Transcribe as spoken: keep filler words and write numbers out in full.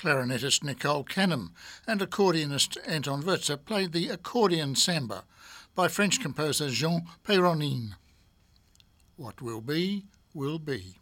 Clarinetist Nicole Canham and accordionist Anton Wirtzer played the Accordion Samba by French composer Jean Péronnin. What will be, will be.